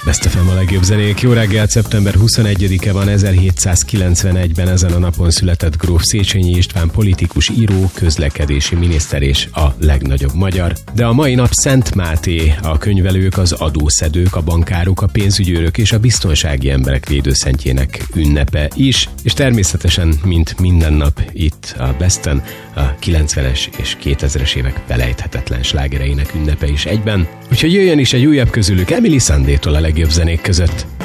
Best FM a legjobb zenék. Jó reggelt, szeptember 21-e van, 1791-ben ezen a napon született gróf Széchenyi István politikus, író, közlekedési miniszter és a legnagyobb magyar. De a mai nap Szent Máté, a könyvelők, az adószedők, a bankárok, a pénzügyőrök és a biztonsági emberek védőszentjének ünnepe is, és természetesen, mint minden nap itt a Besten, a 90-es és 2000-es évek felejthetetlen slágereinek ünnepe is egyben. Úgyhogy jöjjön is egy újabb közülük Emily Sandé-tól a legjobb zenék között.